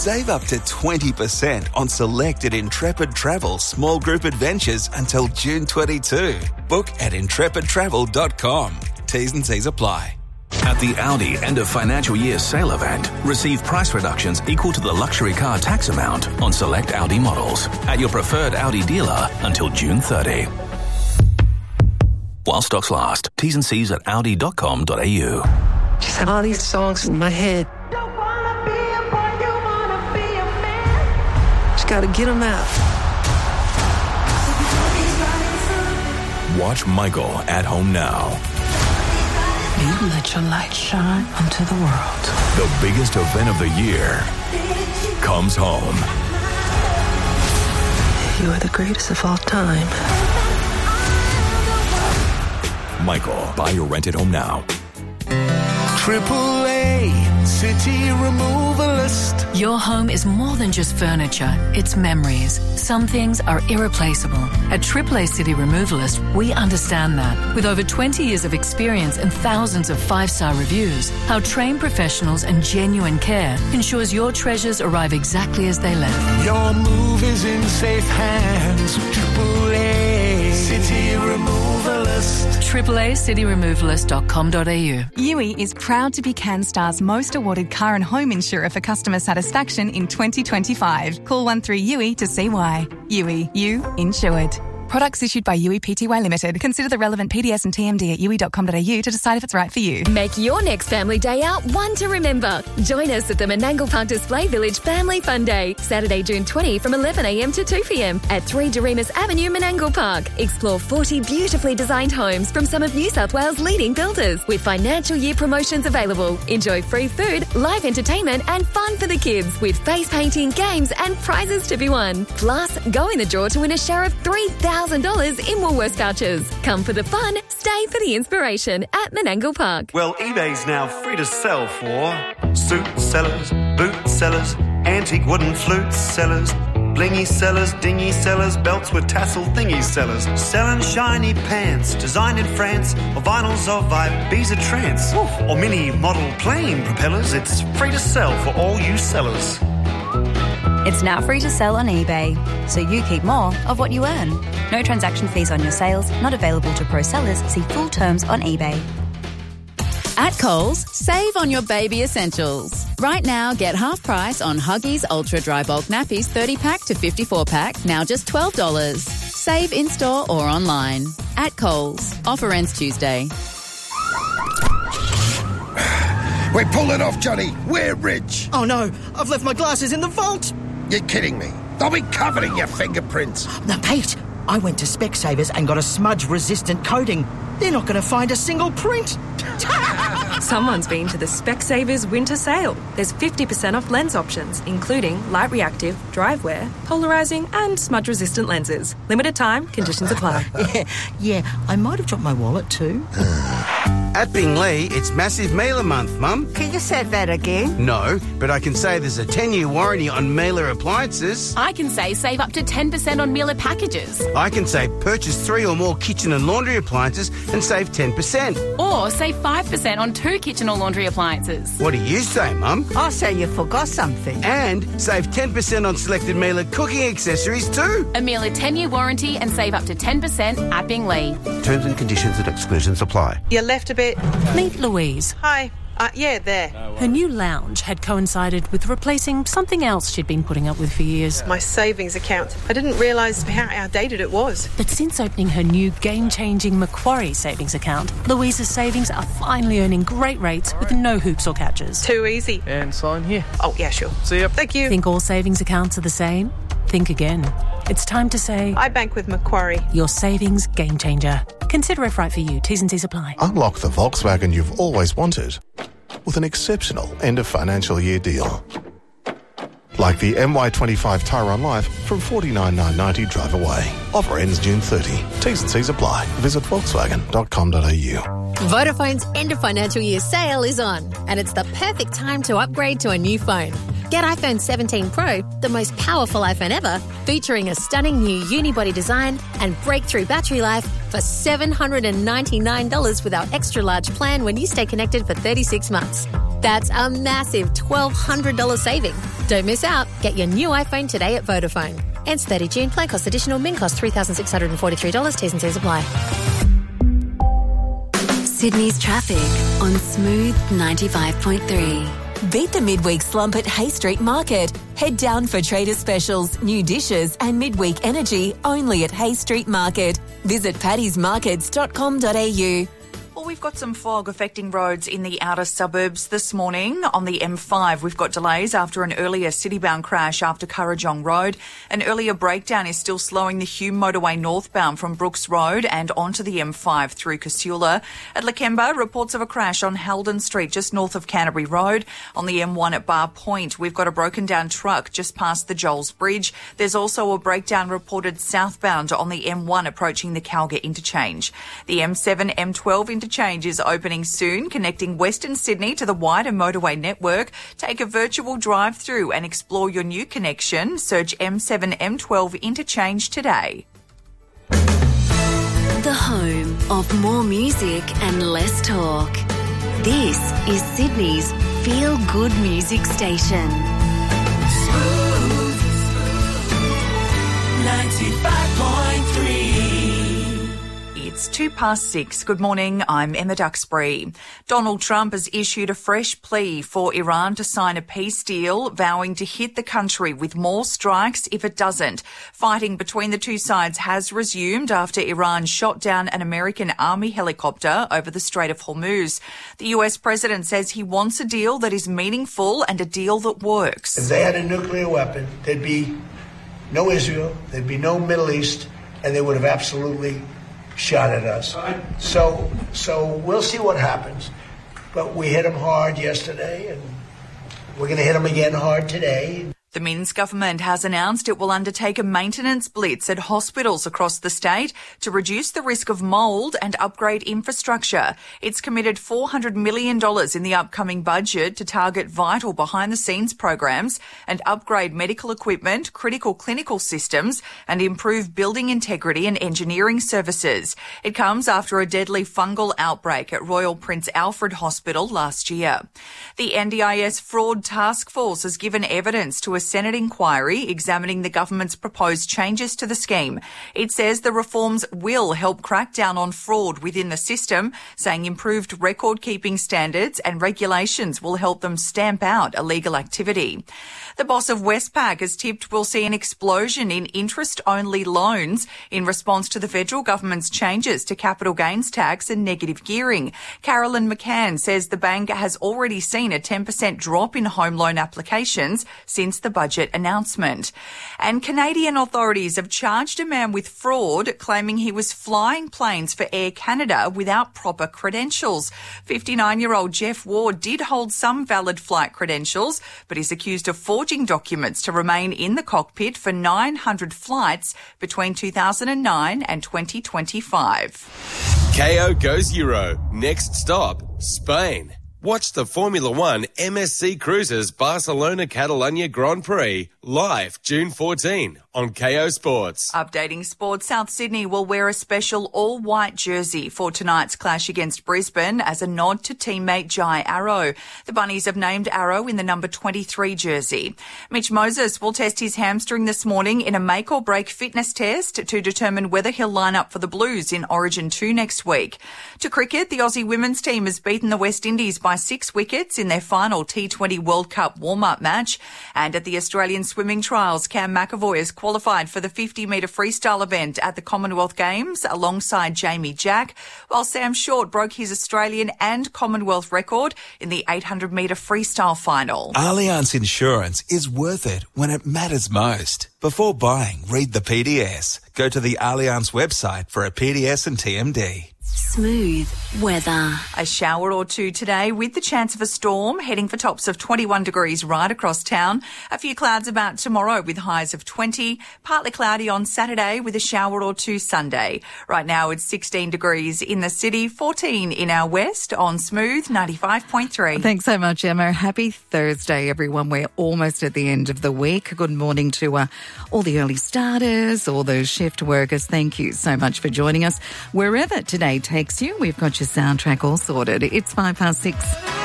Save up to 20% on selected Intrepid Travel small group adventures until June 22. Book at intrepidtravel.com. T's and C's apply. At the Audi end of financial year sale event, receive price reductions equal to the luxury car tax amount on select Audi models at your preferred Audi dealer until June 30. While stocks last. T's and C's at audi.com.au. Just have all these songs in my head. Just gotta get them out. Watch Michael at home now. You let your light shine onto the world. The biggest event of the year comes home. You are the greatest of all time. Michael, buy your rent at home now. AAA City Removalist. Your home is more than just furniture, it's memories. Some things are irreplaceable. At AAA City Removalist, we understand that. With over 20 years of experience and thousands of 5-star reviews, our trained professionals and genuine care ensures your treasures arrive exactly as they left. Your move is in safe hands. AAA City Removalist. AAACityRemovalist.com.au. Yui is proud to be CanStar's most awarded car and home insurer for customer satisfaction in 2025. Call 13-YUI to see why. Yui, you insured. Products issued by Yui Pty Limited. Consider the relevant PDS and TMD at yui.com.au to decide if it's right for you. Make your next family day out one to remember. Join us at the Menangle Park Display Village Family Fun Day, Saturday, June 20 from 11am to 2pm at 3 Doremus Avenue, Menangle Park. Explore 40 beautifully designed homes from some of New South Wales' leading builders with financial year promotions available. Enjoy free food, live entertainment and fun for the kids with face painting, games and prizes to be won. Plus, go in the draw to win a share of $3,000 in Woolworths vouchers. Come for the fun, stay for the inspiration at Menangle Park. Well, eBay's now free to sell for suit sellers, boot sellers, antique wooden flute sellers, blingy sellers, dingy sellers, belts with tassel thingy sellers, selling shiny pants designed in France, or vinyls of Ibiza trance, or mini model plane propellers. It's free to sell for all you sellers. It's now free to sell on eBay, so you keep more of what you earn. No transaction fees on your sales, not available to pro sellers. See full terms on eBay. At Coles, save on your baby essentials. Right now, get half price on Huggies Ultra Dry Bulk Nappies 30-pack to 54-pack, now just $12. Save in-store or online. At Coles. Offer ends Tuesday. We're pulling off, Johnny. We're rich. Oh, no. I've left my glasses in the vault. You're kidding me. They'll be covered in your fingerprints. No, Pete. I went to Specsavers and got a smudge-resistant coating. They're not going to find a single print. Someone's been to the Specsavers winter sale. There's 50% off lens options, including light reactive, dry wear, polarising and smudge-resistant lenses. Limited time, conditions apply. Yeah, I might have dropped my wallet too. At Bingley, it's massive Mailer Month, Mum. Can you say that again? No, but I can say there's a 10-year warranty on Mailer appliances. I can say save up to 10% on Mailer packages. I can say purchase 3 or more kitchen and laundry appliances and save 10%. Or save 5% on 2 kitchen or laundry appliances. What do you say, Mum? I say you forgot something. And save 10% on selected Mailer cooking accessories too. A Mailer 10-year warranty and save up to 10% at Bingley. Terms and conditions and exclusions apply. You left a bit. Meet Louise. Hi. Yeah, there. Her new lounge had coincided with replacing something else she'd been putting up with for years. My savings account. I didn't realise how outdated it was. But since opening her new game-changing Macquarie savings account, Louise's savings are finally earning great rates with no hoops or catches. Too easy. And sign here. Oh, yeah, sure. See ya. Thank you. Think all savings accounts are the same? Think again. It's time to say... I bank with Macquarie. Your savings game changer. Consider if right for you. T's and C's apply. Unlock the Volkswagen you've always wanted with an exceptional end of financial year deal. Like the MY25 Tyrone Life from $49,990 drive away. Offer ends June 30. T's and C's apply. Visit volkswagen.com.au. Vodafone's end of financial year sale is on, and it's the perfect time to upgrade to a new phone. Get iPhone 17 Pro, the most powerful iPhone ever, featuring a stunning new unibody design and breakthrough battery life for $799 with our extra large plan when you stay connected for 36 months. That's a massive $1,200 saving. Don't miss out. Get your new iPhone today at Vodafone. Ends 30 June. Plan cost additional. Min cost $3,643. T's and C's apply. Sydney's traffic on Smooth 95.3. Beat the midweek slump at Hay Street Market. Head down for trader specials, new dishes and midweek energy only at Hay Street Market. Visit paddy'smarkets.com.au. Well, we've got some fog affecting roads in the outer suburbs this morning. On the M5, we've got delays after an earlier city-bound crash after Kurrajong Road. An earlier breakdown is still slowing the Hume motorway northbound from Brooks Road and onto the M5 through Casula. At Lakemba, reports of a crash on Halden Street just north of Canterbury Road. On the M1 at Bar Point, we've got a broken-down truck just past the Joels Bridge. There's also a breakdown reported southbound on the M1 approaching the Calga interchange. The M7, M12 interchange is opening soon, connecting Western Sydney to the wider motorway network. Take a virtual drive-through and explore your new connection. Search M7 M12 interchange today. The home of more music and less talk. This is Sydney's feel-good music station. Smooth 95.3. It's 6:02. Good morning, I'm Emma Duxbury. Donald Trump has issued a fresh plea for Iran to sign a peace deal, vowing to hit the country with more strikes if it doesn't. Fighting between the two sides has resumed after Iran shot down an American Army helicopter over the Strait of Hormuz. The US president says he wants a deal that is meaningful and a deal that works. If they had a nuclear weapon, there'd be no Israel, there'd be no Middle East, and they would have absolutely shot at us. So we'll see what happens. But we hit them hard yesterday, and we're going to hit them again hard today. The Minns government has announced it will undertake a maintenance blitz at hospitals across the state to reduce the risk of mould and upgrade infrastructure. It's committed $400 million in the upcoming budget to target vital behind-the-scenes programs and upgrade medical equipment, critical clinical systems and improve building integrity and engineering services. It comes after a deadly fungal outbreak at Royal Prince Alfred Hospital last year. The NDIS Fraud Task Force has given evidence to a Senate inquiry examining the government's proposed changes to the scheme. It says the reforms will help crack down on fraud within the system, saying improved record-keeping standards and regulations will help them stamp out illegal activity. The boss of Westpac has tipped we'll see an explosion in interest-only loans in response to the federal government's changes to capital gains tax and negative gearing. Carolyn McCann says the bank has already seen a 10% drop in home loan applications since the budget announcement. And Canadian authorities have charged a man with fraud, claiming he was flying planes for Air Canada without proper credentials. 59-year-old Jeff Ward did hold some valid flight credentials, but is accused of forging documents to remain in the cockpit for 900 flights between 2009 and 2025. KO goes Euro. Next stop, Spain. Watch the Formula One MSC Cruises Barcelona-Catalunya Grand Prix live June 14 on KO Sports. Updating sports, South Sydney will wear a special all-white jersey for tonight's clash against Brisbane as a nod to teammate Jai Arrow. The Bunnies have named Arrow in the number 23 jersey. Mitch Moses will test his hamstring this morning in a make-or-break fitness test to determine whether he'll line up for the Blues in Origin 2 next week. To cricket, the Aussie women's team has beaten the West Indies by 6 wickets in their final T20 World Cup warm-up match. And at the Australian swimming trials, Cam McAvoy has qualified for the 50-metre freestyle event at the Commonwealth Games alongside Jamie Jack, while Sam Short broke his Australian and Commonwealth record in the 800-metre freestyle final. Allianz Insurance is worth it when it matters most. Before buying, read the PDS. Go to the Allianz website for a PDS and TMD. Smooth weather. A shower or two today with the chance of a storm, heading for tops of 21 degrees right across town. A few clouds about tomorrow with highs of 20. Partly cloudy on Saturday with a shower or two Sunday. Right now it's 16 degrees in the city, 14 in our west on Smooth 95.3. Thanks so much, Emma. Happy Thursday, everyone. We're almost at the end of the week. Good morning to all the early starters, all those shift workers. Thank you so much for joining us. Wherever today takes you, we've got your soundtrack all sorted. It's 6:05.